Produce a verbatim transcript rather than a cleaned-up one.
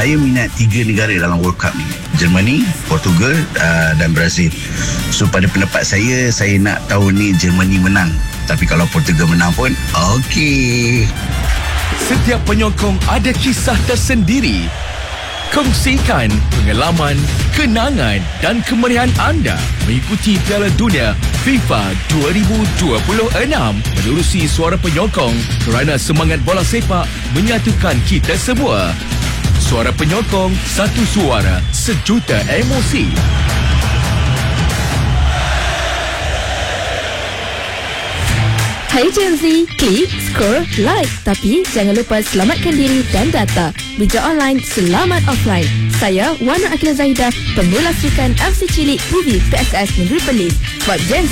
saya minat tiga negara dalam World Cup ni. Germany, Portugal uh, dan Brazil. So pada pendapat saya, saya nak tahun ni Germany menang. Tapi kalau Portugal menang pun okey. Setiap penyokong ada kisah tersendiri. Kongsikan pengalaman, kenangan dan kemeriahan anda mengikuti Piala Dunia FIFA dua ribu dua puluh enam menerusi Suara Penyokong, kerana semangat bola sepak menyatukan kita semua. Suara Penyokong, satu suara, sejuta emosi. Hai Gen Z, klik, scroll, like. Tapi jangan lupa selamatkan diri dan data. Bijak online, selamat offline. Saya, Wana Akila Zahidah, pengulas sukan F C Cilik T V P S S Negeri Perlis. Buat Gen Z